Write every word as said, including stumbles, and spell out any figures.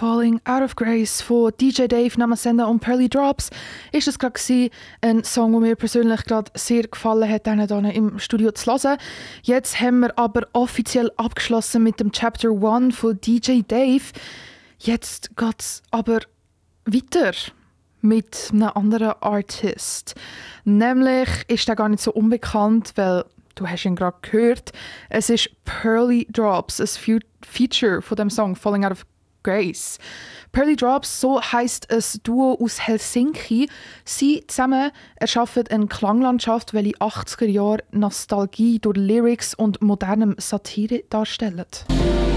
Falling Out of Grace von D J Dave, Namasenda und Pearly Drops ist es gerade gewesen, ein Song, der mir persönlich gerade sehr gefallen hat, den hier im Studio zu hören. Jetzt haben wir aber offiziell abgeschlossen mit dem Chapter eins von D J Dave. Jetzt geht es aber weiter mit einem anderen Artist. Nämlich ist er gar nicht so unbekannt, weil du hast ihn gerade gehört. Es ist Pearly Drops, ein Fe- Feature von dem Song Falling Out of Grace. Pearly Drops, so heisst ein Duo aus Helsinki. Sie zusammen erschaffen eine Klanglandschaft, welche achtziger Jahre Nostalgie durch Lyrics und modernem Satire darstellt.